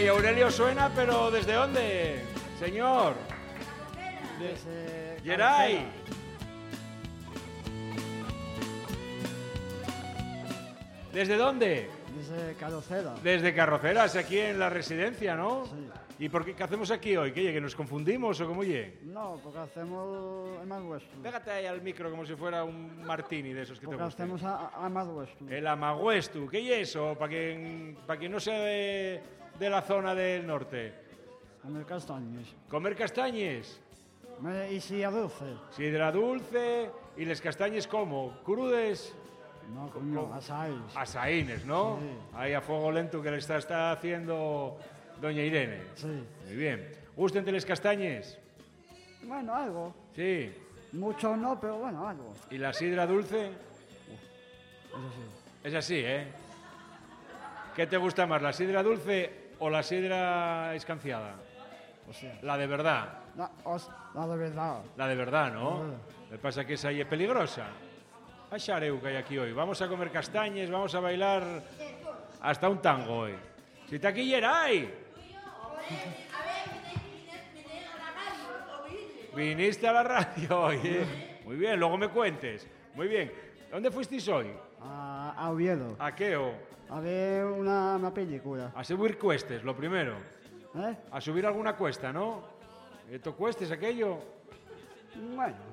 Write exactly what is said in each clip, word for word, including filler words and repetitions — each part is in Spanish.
y Aurelio suena, pero ¿desde dónde, señor? Desde Geray. ¿Desde dónde? Desde Carrocera. Desde Carroceras, aquí en la residencia, ¿no? Sí. ¿Y por qué, qué hacemos aquí hoy? ¿Qué, que nos confundimos o cómo ye? No, porque hacemos el más vuestro. Pégate ahí al micro como si fuera un martini de esos que Porque te gustan. hacemos a, a más vuestro. El amaguestu, ¿qué es eso? Para quien, pa quien no sea de, de la zona del norte. Comer castañas. Comer castañes. Me- Y si a dulce. Sidra dulce y les castañes como crudes, No, coño, asáis. asaínes, ¿no? Sí. Ahí a fuego lento que le está, está haciendo doña Irene. Sí. Muy bien. ¿Gústenте les castañes? Bueno, algo. Sí. Mucho no, pero bueno, algo. ¿Y la sidra dulce? Eso sí. Es así, ¿eh? ¿Qué te gusta más, la sidra dulce o la sidra escanciada? O sea, La de verdad. la, os- la de verdad. La de verdad, ¿no? Ah. Me pasa que esa ahí es peligrosa. A xareu que hay aquí hoy. Vamos a comer castañes, vamos a bailar hasta un tango hoy. Si te aquí Geray. Viniste a la radio hoy, ¿eh? Muy bien, luego me cuentes. Muy bien. ¿Dónde fuisteis hoy? A, a Oviedo. ¿A qué o? A ver una, una película. A subir cuestes, lo primero. ¿Eh? A subir alguna cuesta, ¿no? ¿Esto cuestes aquello? Bueno.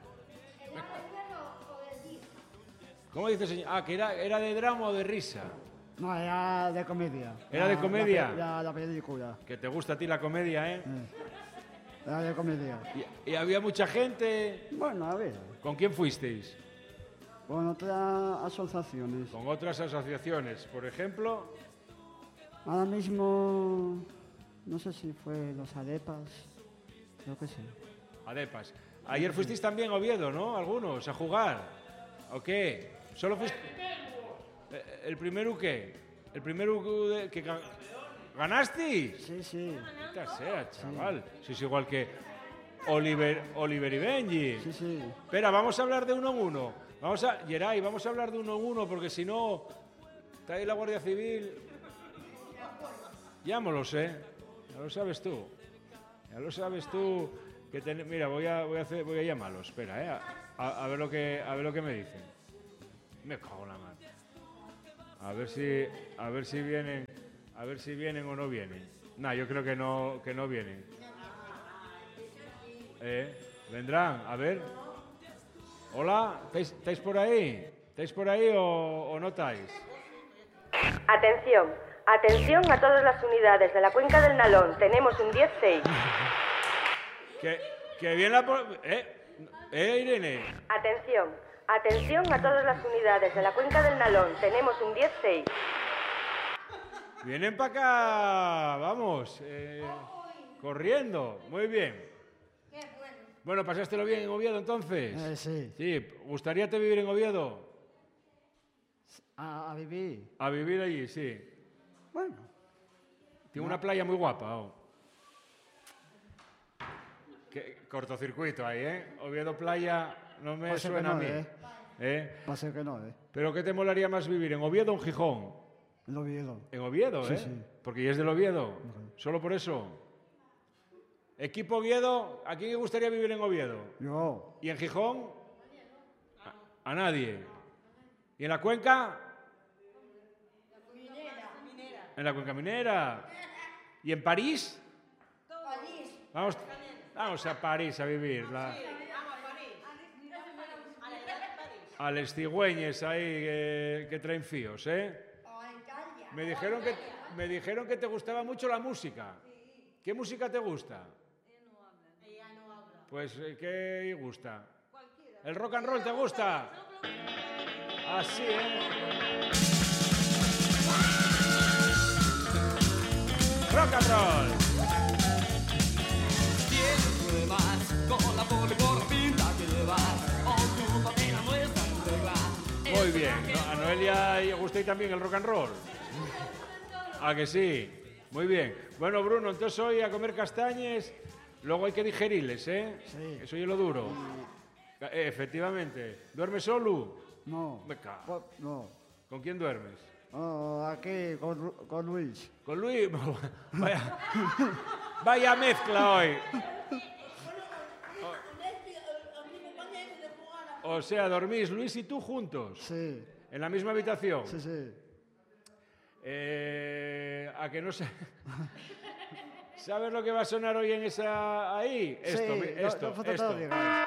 ¿Cómo dice señor? Ah, que era, era de drama o de risa. No, era de comedia. ¿Era de La- comedia? La, pe- la- la película. Que te gusta a ti la comedia, ¿eh? Eh. Era de comedia. Y, y había mucha gente. Bueno, a ver. ¿Con quién fuisteis? Con otras asociaciones. Con otras asociaciones. Por ejemplo, Ahora mismo, no sé si fue los Arepas, creo que sí. Adepas. Ayer fuisteis también a Oviedo, ¿no? Algunos, a jugar. ¿O qué? ¿Solo fuiste? Eh, ¿El primero qué? ¿El primero que, que ga- ganaste? Sí, sí, Maldita sea, chaval. Si es igual que Oliver, Oliver y Benji. sí, sí. Espera, vamos a hablar de uno en uno. Vamos a, Geray, vamos a hablar de uno en uno porque si no, está ahí la Guardia Civil. Ya me lo sé, ya lo sabes tú. Ya lo sabes tú. Que ten- mira, voy a, voy a hacer, voy a llamarlos. Espera, eh, a, a- a ver lo que, a ver lo que me dicen. Me cago en la mano. A ver si, a ver si vienen, a ver si vienen o no vienen. Nah, yo creo que no, que no vienen. Eh, vendrán, a ver. Hola, ¿estáis, estáis por ahí? ¿Estáis por ahí o, o no estáis? Atención, atención a todas las unidades de la cuenca del Nalón. Tenemos un diez seis. Que, que viene la... po- ¿Eh? ¿Eh, Irene? Atención, atención a todas las unidades de la cuenca del Nalón. Tenemos un diez seis. Vienen para acá, vamos, eh, corriendo. Muy bien. Bueno, ¿pasástelo bien en Oviedo entonces? Eh, sí. Sí, ¿gustaríate vivir en Oviedo? A, a vivir. A vivir allí, sí. Bueno, Tiene una playa muy guapa. Oh. Qué cortocircuito ahí, ¿eh? Oviedo Playa no me Pasa que suena a no, mí. ¿eh? ¿Eh? va a ser que no, ¿eh? ¿Pero qué te molaría más vivir, en Oviedo o en Gijón? En Oviedo. En Oviedo, Sí, ¿eh? sí. Porque ya es del Oviedo. Solo por eso. Equipo Oviedo, ¿a quién le gustaría vivir en Oviedo? Yo, ¿Y en Gijón? A, a nadie. ¿Y en la cuenca? En la cuenca minera. ¿Y en París? Vamos, vamos a París a vivir. La... A les cigüeñes ahí que, que traen fíos, ¿eh? Me dijeron que, me dijeron que te gustaba mucho la música. ¿Qué música te gusta? Pues, eh, ¿qué gusta? ¿El rock and roll te gusta? Así, ¿eh? Rock and roll. Tienes pruebas con la poli por la pinta que llevas. Ocúpate la nuestra regla. Muy bien. ¿No? ¿A Noelia le gusta y también el rock and roll? ¿A que sí? Muy bien. Bueno, Bruno, entonces hoy a comer castañes, luego hay que digerirles, ¿eh? Sí. Eso es lo duro. Eh, efectivamente. ¿Duermes solo? no. Me cago. Po- No. ¿Con quién duermes? Oh, aquí con, Ru- con Luis. Con Luis. Vaya, vaya mezcla hoy. O, o sea, dormís Luis y tú juntos. Sí, En la misma habitación. sí, sí. Eh, a que no sé. ¿Sabes lo que va a sonar hoy en esa ahí? Esto, sí, mi- no- esto, no falta esto. todo llegar.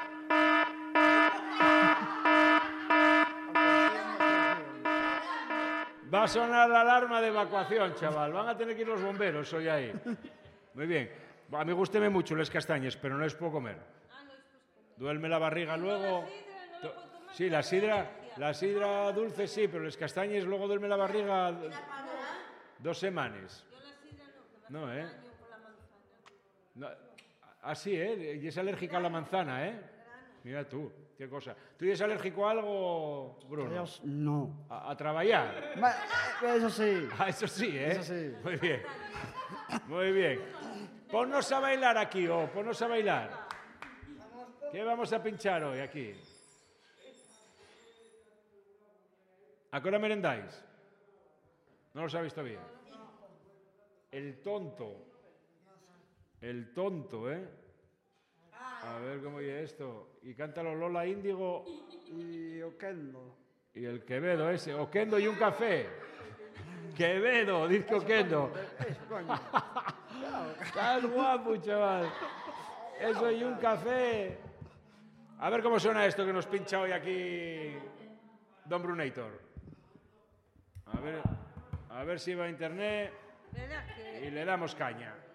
Va a sonar la alarma de evacuación, chaval. Van a tener que ir los bomberos hoy ahí. Muy bien. A mí gústeme mucho las castañas, pero no les puedo comer. Duerme la barriga luego. To- Sí, la sidra, la sidra dulce sí, pero las castañas luego duerme la barriga d- dos semanas. No, ¿eh? No, así, ¿eh? Y es alérgica a la manzana, ¿eh? Mira tú, qué cosa. ¿Tú eres alérgico a algo, Bruno? Dios, no. A, a trabajar. Ma- eh, Eso sí. Ah, eso sí, ¿eh? Eso sí. Muy bien. Muy bien. Ponnos a bailar aquí, oh, ponnos a bailar. ¿Qué vamos a pinchar hoy aquí? ¿A qué hora merendáis? No lo sabéis todavía. El tonto. El tonto, ¿eh? A ver cómo oye esto. Y cántalo Lola Índigo Y Oquendo. y el Quevedo ese. Oquendo y un café. Quevedo, dice Oquendo. Eso, coño. Estás guapo, chaval. Eso y un café. A ver cómo suena esto que nos pincha hoy aquí Don Brunator. A ver, a ver si va a internet y le damos caña.